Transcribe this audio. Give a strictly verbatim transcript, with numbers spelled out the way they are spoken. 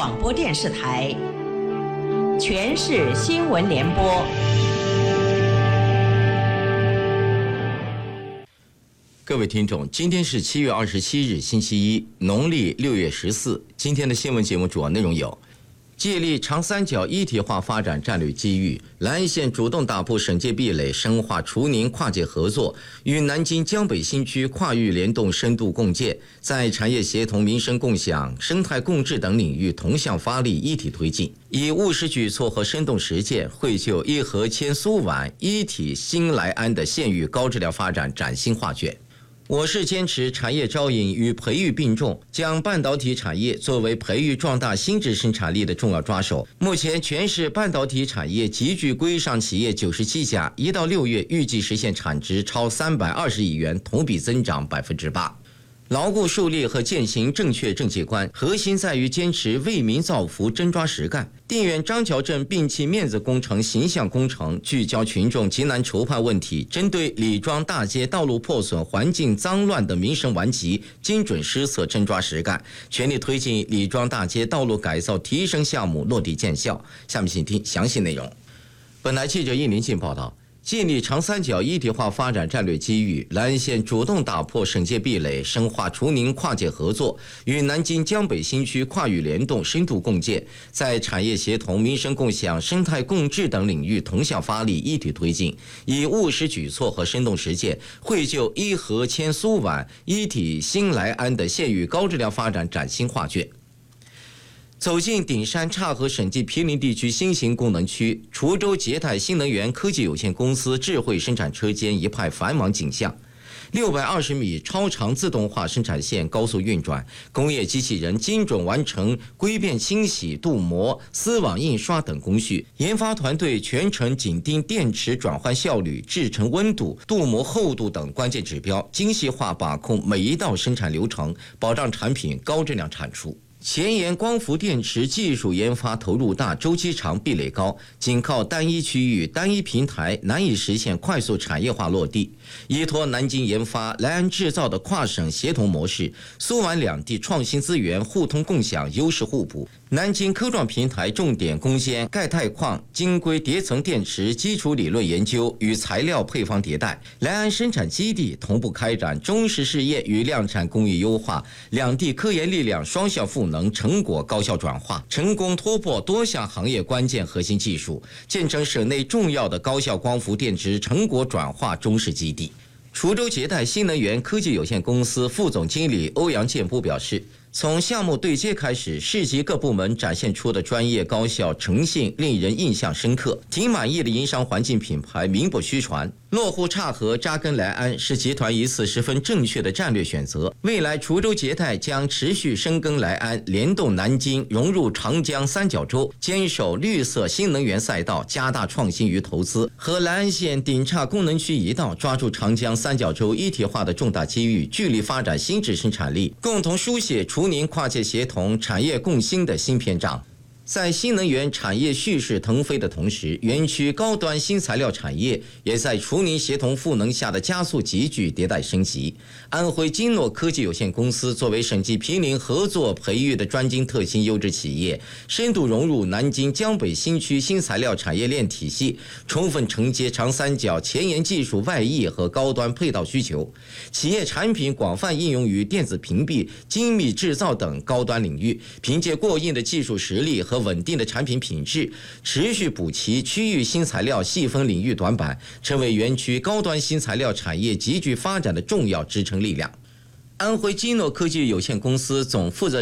广播电视台全市新闻联播。 各位听众，今天是七月二十七日，星期一，农历六月十四。今天的新闻节目主要内容有：借力长三角一体化发展战略机遇，兰安县主动打破省界壁垒，深化除宁跨界合作，与南京江北新区跨域联动深度共建，在产业协同、民生共享、生态共治等领域同向发力，一体推进，以务实举措和生动实践，绘就一河千苏皖一体新来安的县域高质量发展崭新画卷。我市坚持产业招引与培育并重，将半导体产业作为培育壮大新质生产力的重要抓手。目前全市半导体产业集聚规上企业九十七家，一到六月预计实现产值超三百二十亿元，同比增长百分之八。牢固树立和践行正确政界观，核心在于坚持为民造福、真抓实干。定远张桥镇摒弃面子工程、形象工程，聚焦群众急难愁盼问题，针对李庄大街道路破损、环境脏乱等民生顽疾，精准施策、真抓实干，全力推进李庄大街道路改造提升项目落地见效。下面请听详细内容。本台记者叶林静报道。建立长三角一体化发展战略机遇，兰安县主动打破省界壁垒，深化除宁跨界合作，与南京江北新区跨域联动深度共建，在产业协同、民生共享、生态共治等领域同向发力，一体推进，以务实举措和生动实践，绘就一河千苏皖一体新来安的县域高质量发展崭新画卷。走进顶山岔河省际毗邻地区新型功能区，滁州捷泰新能源科技有限公司智慧生产车间一派繁忙景象。六百二十米超长自动化生产线高速运转，工业机器人精准完成硅变清洗、镀膜、丝网印刷等工序。研发团队全程紧盯电池转换效率、制成温度、镀膜厚度等关键指标，精细化把控每一道生产流程，保障产品高质量产出。前沿光伏电池技术研发投入大、周期长、壁垒高，仅靠单一区域、单一平台难以实现快速产业化落地。依托南京研发、来安制造的跨省协同模式，苏皖两地创新资源互通共享、优势互补。南京科创平台重点攻坚钙钛矿晶硅叠层电池基础理论研究与材料配方迭代，来安生产基地同步开展中试试验与量产工艺优化，两地科研力量双向赋能，成果高效转化，成功突破多项行业关键核心技术，建成省内重要的高效光伏电池成果转化中试基地。滁州捷泰新能源科技有限公司副总经理欧阳建波表示，从项目对接开始，市级各部门展现出的专业、高效、诚信，令人印象深刻。挺满意的营商环境品牌名不虚传。落户岔河、扎根来安是集团一次十分正确的战略选择。未来滁州捷泰将持续深耕来安，联动南京，融入长江三角洲，坚守绿色新能源赛道，加大创新与投资，和来安县顶岔功能区一道，抓住长江三角洲一体化的重大机遇，聚力发展新质生产力，共同书写除宁跨界协同、产业共兴的新篇章。在新能源产业蓄势腾飞的同时，园区高端新材料产业也在除宁协同赋能下的加速集聚迭代升级。安徽金诺科技有限公司作为省际毗邻合作培育的专精特新优质企业，深度融入南京江北新区新材料产业链体系，充分承接长三角前沿技术外溢和高端配套需求。企业产品广泛应用于电子屏蔽、精密制造等高端领域，凭借过硬的技术实力和和稳定的产品品质，持续补齐区域新材料细分领域短板，成为园区高端新材料产业集聚发展的重要支撑力量。安徽金诺科技有限公司总负责